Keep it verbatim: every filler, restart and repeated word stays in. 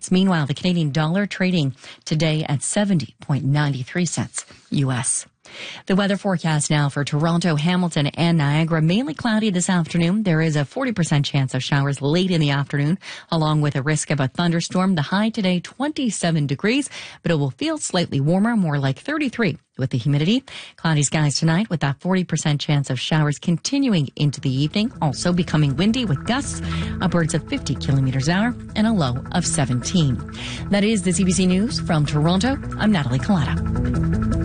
cents. Meanwhile, the Canadian dollar trading today at seventy point nine three cents U S. The weather forecast now for Toronto, Hamilton, and Niagara. Mainly cloudy this afternoon. There is a forty percent chance of showers late in the afternoon, along with a risk of a thunderstorm. The high today, twenty-seven degrees, but it will feel slightly warmer, more like thirty-three with the humidity. Cloudy skies tonight with that forty percent chance of showers continuing into the evening. Also becoming windy with gusts upwards of fifty kilometers an hour and a low of seventeen. That is the C B C News from Toronto. I'm Natalie Collada.